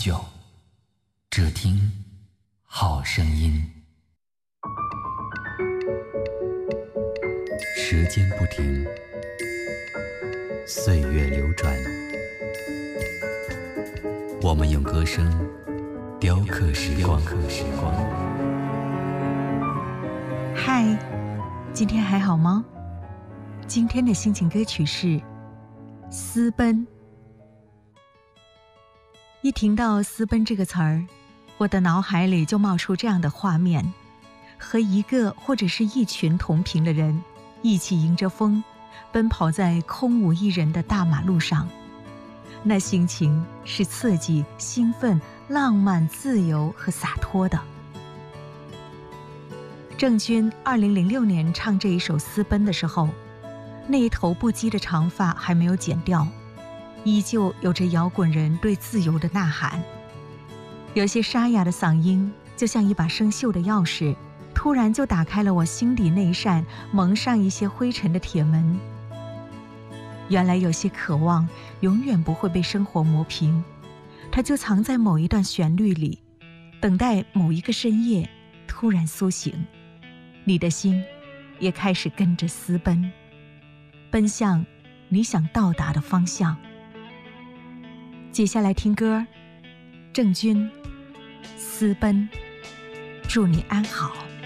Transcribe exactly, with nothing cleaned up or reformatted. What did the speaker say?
久，只听好声音。时间不停，岁月流转，我们用歌声雕刻时光。 嗨，今天还好吗？今天的心情歌曲是私奔。一听到私奔这个词儿，我的脑海里就冒出这样的画面：和一个或者是一群同频的人一起迎着风奔跑在空无一人的大马路上，那心情是刺激、兴奋、浪漫、自由和洒脱的。郑钧二零零六年唱这一首《私奔》的时候，那一头不羁的长发还没有剪掉，依旧有着摇滚人对自由的呐喊。有些沙哑的嗓音就像一把生锈的钥匙，突然就打开了我心底那一扇蒙上一些灰尘的铁门。原来有些渴望永远不会被生活磨平，它就藏在某一段旋律里，等待某一个深夜突然苏醒，你的心也开始跟着私奔，奔向你想到达的方向。接下来听歌，郑钧《私奔》，祝你安好。